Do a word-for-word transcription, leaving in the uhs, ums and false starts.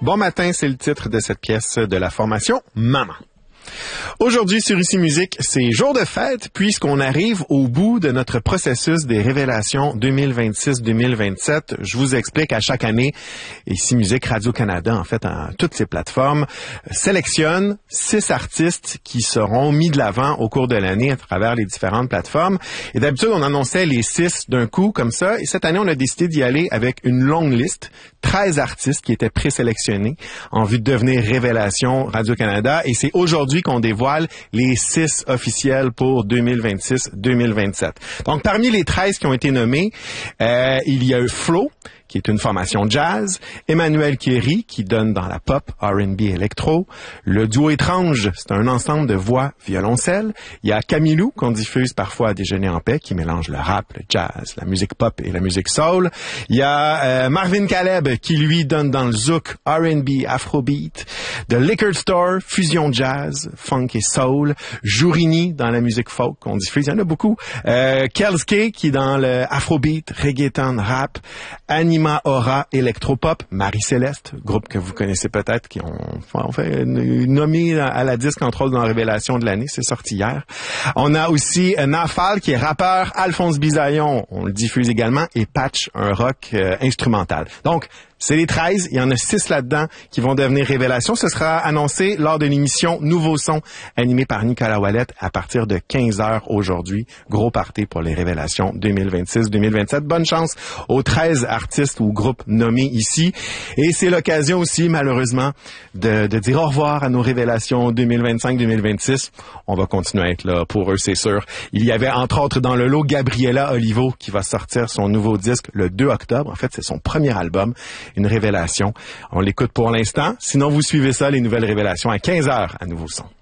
Bon matin, c'est le titre de cette pièce de la formation Maman. Aujourd'hui, sur Ici Musique, c'est jour de fête puisqu'on arrive au bout de notre processus des révélations deux mille vingt-six deux mille vingt-sept. Je vous explique à chaque année, Ici Musique, Radio-Canada, en fait, en toutes ces plateformes, sélectionne six artistes qui seront mis de l'avant au cours de l'année à travers les différentes plateformes. Et d'habitude, on annonçait les six d'un coup comme ça. Et cette année, on a décidé d'y aller avec une longue liste, treize artistes qui étaient présélectionnés en vue de devenir révélation Radio-Canada. Et c'est aujourd'hui qu'on dévoile les six officiels pour deux mille vingt-six deux mille vingt-sept. Donc, parmi les treize qui ont été nommés, euh, il y a eu Flo, qui est une formation jazz, Emmanuel Kéry, qui donne dans la pop, R and B électro, le duo Étrange, c'est un ensemble de voix violoncelle, il y a Camilou, qu'on diffuse parfois à Déjeuner en paix, qui mélange le rap, le jazz, la musique pop et la musique soul, il y a euh, Marvin Caleb, qui lui donne dans le zouk, R and B, afrobeat, The Liquor Store, fusion jazz, funk et soul, Jourini dans la musique folk, qu'on diffuse, il y en a beaucoup, euh, Kelske, qui est dans le afrobeat, reggaeton, rap, Annie Aura, Electropop, Marie-Céleste, groupe que vous connaissez peut-être, qui ont, ont fait nommé à la disque, entre autres, dans la révélation de l'année. C'est sorti hier. On a aussi Nafal, qui est rappeur, Alphonse Bisaillon, on le diffuse également, et Patch, un rock euh, instrumental. Donc, c'est les treize, il y en a six là-dedans qui vont devenir révélations. Ce sera annoncé lors de l'émission Nouveau Son, animée par Nicolas Ouellette à partir de quinze heures aujourd'hui. Gros party pour les révélations deux mille vingt-six deux mille vingt-sept. Bonne chance aux treize artistes ou groupes nommés ici. Et c'est l'occasion aussi, malheureusement, de, de dire au revoir à nos révélations deux mille vingt-cinq deux mille vingt-six. On va continuer à être là pour eux, c'est sûr. Il y avait entre autres dans le lot Gabriela Olivo qui va sortir son nouveau disque le deux octobre. En fait, c'est son premier album. Une révélation. On l'écoute pour l'instant. Sinon, vous suivez ça, les nouvelles révélations à quinze heures à Nouveau Son.